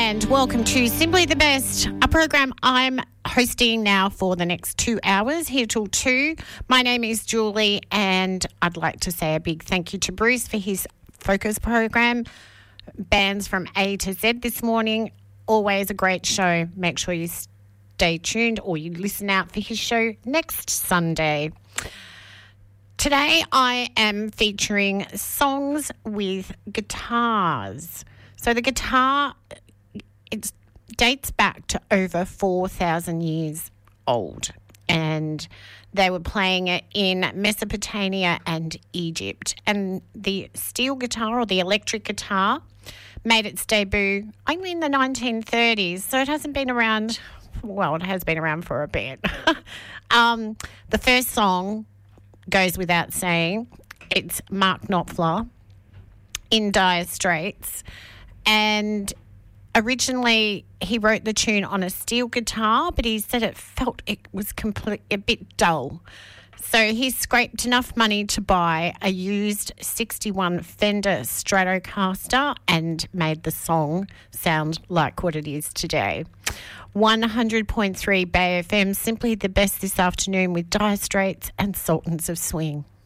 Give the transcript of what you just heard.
and welcome to Simply the Best, a program I'm hosting now for the next 2 hours, here till 2. My name is Julie, and I'd like to say a big thank you to Bruce for his Focus program, bands from A to Z this morning. Always a great show. Make sure you stay tuned or you listen out for his show next Sunday. Today I am featuring songs with guitars. So the guitar, it dates back to over 4,000 years old, and they were playing it in Mesopotamia and Egypt. And the steel guitar or the electric guitar made its debut only in the 1930s, so it hasn't been around, well, it has been around for a bit. The first song goes without saying. It's Mark Knopfler, In Dire Straits, and originally he wrote the tune on a steel guitar, but he said it felt it was a bit dull. So he scraped enough money to buy a used 61 Fender Stratocaster and made the song sound like what it is today. 100.3 Bay FM, simply the best this afternoon with Dire Straits and Sultans of Swing.